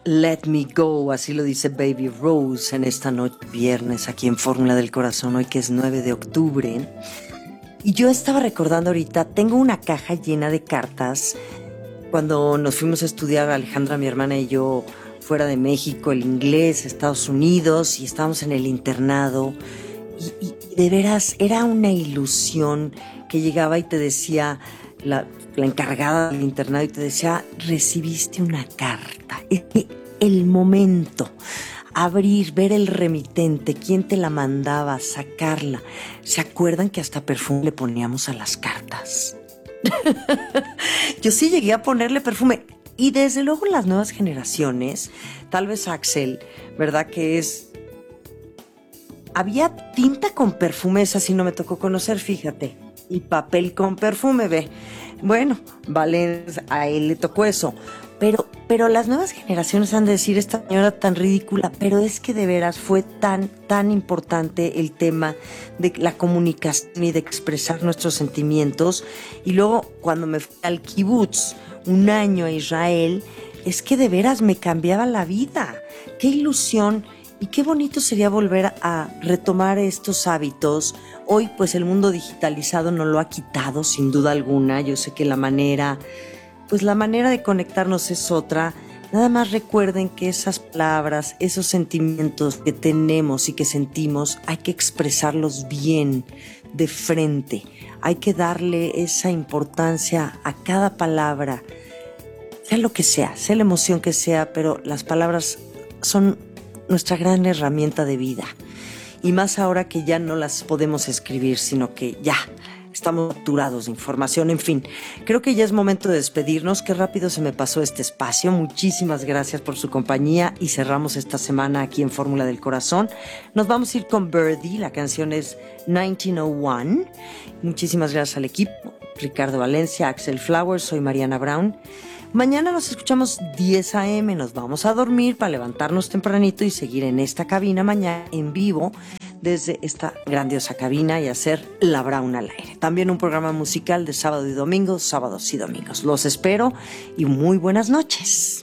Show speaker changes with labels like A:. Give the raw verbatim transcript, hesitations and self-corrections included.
A: Let Me Go, así lo dice Baby Rose en esta noche viernes aquí en Fórmula del Corazón, hoy que es nueve de octubre. Y yo estaba recordando ahorita, tengo una caja llena de cartas. Cuando nos fuimos a estudiar, Alejandra, mi hermana y yo, fuera de México, el inglés, Estados Unidos, y estábamos en el internado. Y, y, y de veras, era una ilusión que llegaba y te decía... La, la encargada del internado y te decía, recibiste una carta. Es que el momento, abrir, ver el remitente, quién te la mandaba, sacarla. ¿Se acuerdan que hasta perfume le poníamos a las cartas? Yo sí llegué a ponerle perfume. Y desde luego las nuevas generaciones, tal vez Axel, ¿verdad? Que es... Había tinta con perfume, esa sí no me tocó conocer, fíjate. Y papel con perfume, ve. Bueno, vale, a él le tocó eso. Pero, pero las nuevas generaciones han de decir, esta señora tan ridícula, pero es que de veras fue tan, tan importante el tema de la comunicación y de expresar nuestros sentimientos. Y luego, cuando me fui al kibutz, un año a Israel, es que de veras me cambiaba la vida. ¡Qué ilusión! Y qué bonito sería volver a retomar estos hábitos. Hoy, pues, el mundo digitalizado nos lo ha quitado, sin duda alguna. Yo sé que la manera, pues la manera de conectarnos es otra. Nada más recuerden que esas palabras, esos sentimientos que tenemos y que sentimos, hay que expresarlos bien, de frente. Hay que darle esa importancia a cada palabra, sea lo que sea, sea la emoción que sea, pero las palabras son nuestra gran herramienta de vida. Y más ahora que ya no las podemos escribir, sino que ya estamos saturados de información. En fin, creo que ya es momento de despedirnos. Qué rápido se me pasó este espacio. Muchísimas gracias por su compañía y cerramos esta semana aquí en Fórmula del Corazón. Nos vamos a ir con Birdie. La canción es mil novecientos uno. Muchísimas gracias al equipo. Ricardo Valencia, Axel Flowers, soy Mariana Brown. Mañana nos escuchamos diez a eme, nos vamos a dormir para levantarnos tempranito y seguir en esta cabina mañana en vivo desde esta grandiosa cabina y hacer La Brown al aire. También un programa musical de sábado y domingo, sábados y domingos. Los espero y muy buenas noches.